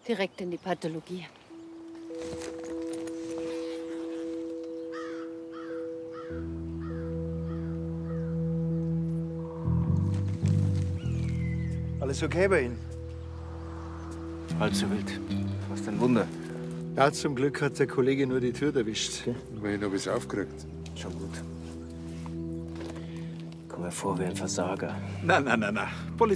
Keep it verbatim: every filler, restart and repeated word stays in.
Direkt in die Pathologie. Alles okay bei Ihnen? Halb so wild. Fast ein Wunder. Ja, zum Glück hat der Kollege nur die Tür erwischt. Immerhin habe ich es aufgeregt. Schon gut. Komm mir vor wie ein Versager. Na, na, na, na. Polizei